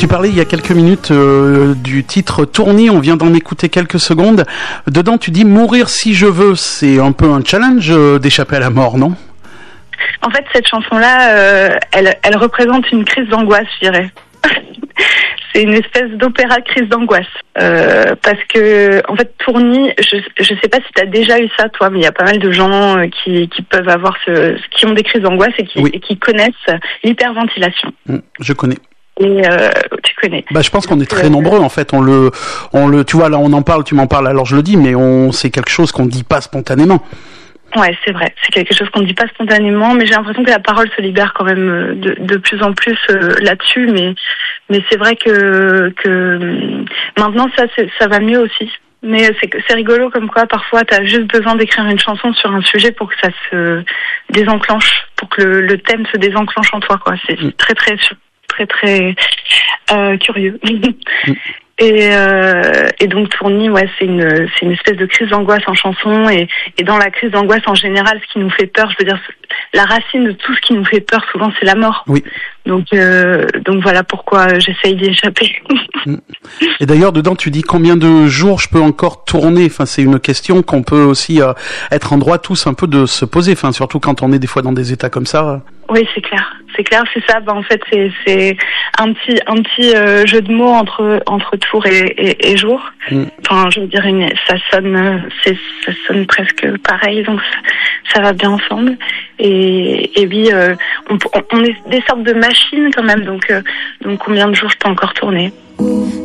Tu parlais il y a quelques minutes du titre Tournis, on vient d'en écouter quelques secondes. Dedans, tu dis « Mourir si je veux », c'est un peu un challenge d'échapper à la mort, non ? En fait, cette chanson-là, elle représente une crise d'angoisse, je dirais. C'est une espèce d'opéra crise d'angoisse. Parce que, en fait, Tournis, je sais pas si tu as déjà eu ça, toi, mais il y a pas mal de gens qui peuvent avoir qui ont des crises d'angoisse et qui connaissent l'hyperventilation. Je connais. Et tu connais. Je pense qu'on est très nombreux en fait. Tu vois là, on en parle, tu m'en parles, alors je le dis, mais c'est quelque chose qu'on dit pas spontanément. Ouais, c'est vrai. C'est quelque chose qu'on ne dit pas spontanément, mais j'ai l'impression que la parole se libère quand même de plus en plus là-dessus. Mais c'est vrai que maintenant ça va mieux aussi. Mais c'est rigolo comme quoi parfois t'as juste besoin d'écrire une chanson sur un sujet pour que ça se désenclenche, pour que le thème se désenclenche en toi, quoi. C'est très très curieux. Et donc Tournis, c'est une espèce de crise d'angoisse en chanson, et dans la crise d'angoisse en général, ce qui nous fait peur, je veux dire, la racine de tout ce qui nous fait peur souvent, c'est la mort. Oui. Donc voilà pourquoi j'essaye d'y échapper. Et d'ailleurs dedans tu dis combien de jours je peux encore tourner. Enfin, c'est une question qu'on peut aussi être en droit tous un peu de se poser. Enfin, surtout quand on est des fois dans des états comme ça. Oui, c'est clair, c'est ça. En fait, c'est un petit jeu de mots entre tour et jour. Enfin, je veux dire, ça sonne presque pareil, donc ça va bien ensemble. Et oui, on est des sortes de machines quand même, donc combien de jours je peux encore tourner?